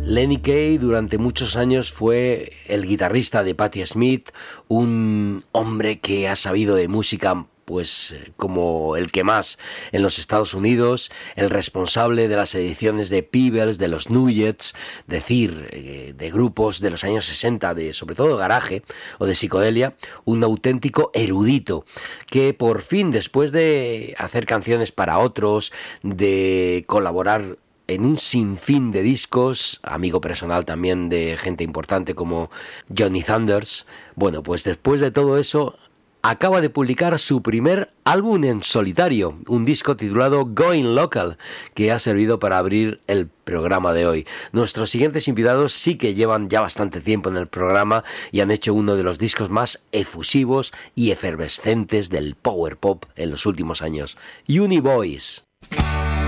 Lenny Kaye durante muchos años fue el guitarrista de Patti Smith, un hombre que ha sabido de música pues como el que más en los Estados Unidos, el responsable de las ediciones de Peebles, de los Nuggets, de grupos de los años 60, de sobre todo garaje o de psicodelia, un auténtico erudito que por fin, después de hacer canciones para otros, de colaborar en un sinfín de discos, amigo personal también de gente importante como Johnny Thunders, bueno, pues después de todo eso acaba de publicar su primer álbum en solitario, un disco titulado Going Local, que ha servido para abrir el programa de hoy. Nuestros siguientes invitados sí que llevan ya bastante tiempo en el programa y han hecho uno de los discos más efusivos y efervescentes del power pop en los últimos años, Uniboys.